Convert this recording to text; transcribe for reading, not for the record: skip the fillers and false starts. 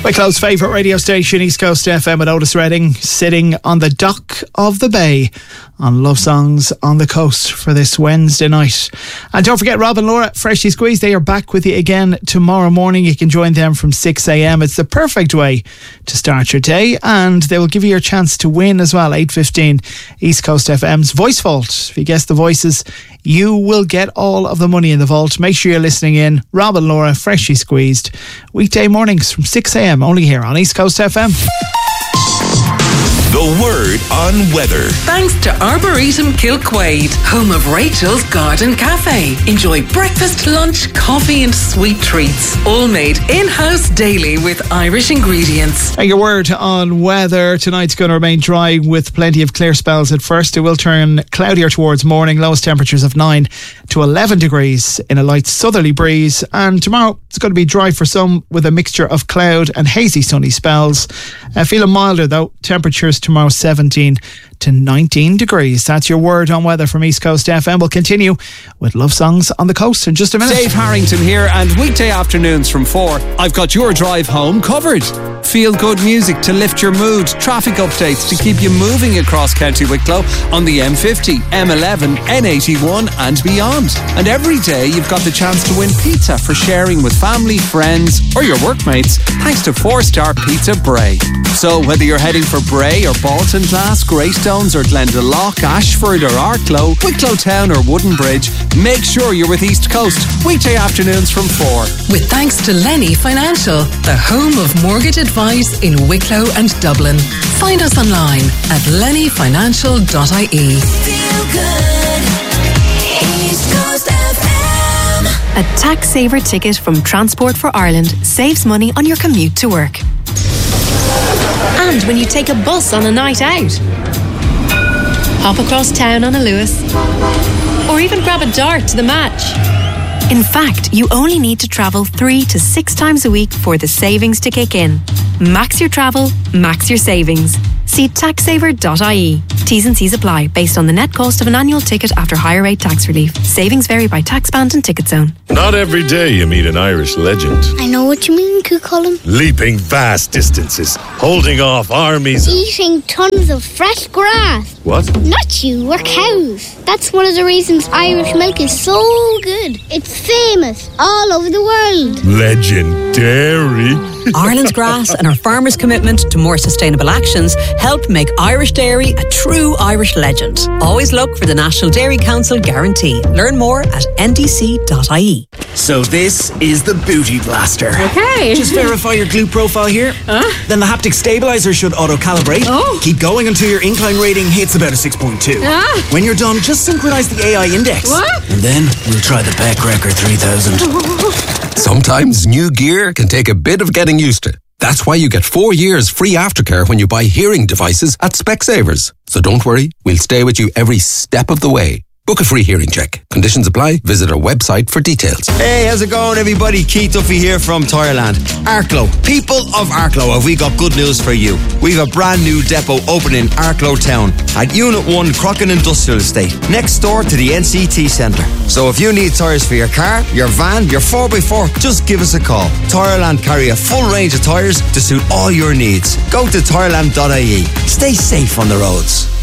Wicklow's favourite radio station, East Coast FM, with Otis Redding, sitting on the dock of the bay on Love Songs on the Coast for this Wednesday night. And don't forget, Rob and Laura, Freshly Squeezed, they are back with you again tomorrow morning. You can join them from 6 a.m. It's the perfect way to start your day, and they will give you your chance to win as well. 8:15 East Coast FM's Voice Vault. If you guess the voices, you will get all of the money in the vault. Make sure you're listening in. Rob and Laura, Freshly Squeezed, weekday mornings from 6 a.m. only here on East Coast FM. The word on weather. Thanks to Arboretum Kilquade, home of Rachel's Garden Cafe. Enjoy breakfast, lunch, coffee and sweet treats. All made in-house daily with Irish ingredients. And your word on weather. Tonight's going to remain dry with plenty of clear spells at first. It will turn cloudier towards morning. Lowest temperatures of 9 to 11 degrees in a light southerly breeze. And tomorrow it's going to be dry for some with a mixture of cloud and hazy sunny spells. Feeling milder though. Temperatures tomorrow 17 to 19 degrees. That's your word on weather from East Coast FM. We'll continue with Love Songs on the Coast in just a minute. Dave Harrington here, and weekday afternoons from 4, I've got your drive home covered. Feel good music to lift your mood, traffic updates to keep you moving across County Wicklow on the M50, M11, N81 and beyond. And every day you've got the chance to win pizza for sharing with family, friends or your workmates, thanks to 4-star Pizza Bray. So whether you're heading for Bray or Baltinglass, Greystones or Glendalough, Ashford or Arklow, Wicklow Town or Wooden Bridge, make sure you're with East Coast, weekday afternoons from 4. With thanks to Lenny Financial, the home of mortgage advice in Wicklow and Dublin. Find us online at lennyfinancial.ie. Feel good. East Coast FM. A tax saver ticket from Transport for Ireland saves money on your commute to work. And when you take a bus on a night out, hop across town on a Lewis, or even grab a dart to the match. In fact, you only need to travel 3 to 6 times a week for the savings to kick in. Max your travel, max your savings. See taxsaver.ie. T's and C's apply based on the net cost of an annual ticket after higher rate tax relief. Savings vary by tax band and ticket zone. Not every day you meet an Irish legend. I know what you mean, Cucullin. Leaping vast distances, holding off armies. Eating tons of fresh grass. What? Not you, we're cows. That's one of the reasons Irish milk is so good. It's famous all over the world. Legendary. Ireland's grass and our farmers' commitment to more sustainable actions help make Irish dairy a true Irish legend. Always look for the National Dairy Council guarantee. Learn more at ndc.ie. So this is the Booty Blaster. Okay. Just verify your glute profile here. Then the haptic stabilizer should auto-calibrate. Oh. Keep going until your incline rating hits about a 6.2. When you're done, just synchronize the AI index. What? And then we'll try the Peck Record 3000. Sometimes new gear can take a bit of getting used to. That's why you get 4 years free aftercare when you buy hearing devices at Specsavers. So don't worry, we'll stay with you every step of the way. Book a free hearing check. Conditions apply. Visit our website for details. Hey, how's it going, everybody? Keith Duffy here from Tireland. Arklow. People of Arklow, have we got good news for you. We've a brand new depot opening in Arklow Town at Unit 1 Crocken Industrial Estate, next door to the NCT Centre. So if you need tyres for your car, your van, your 4x4, just give us a call. Tireland carry a full range of tyres to suit all your needs. Go to tireland.ie. Stay safe on the roads.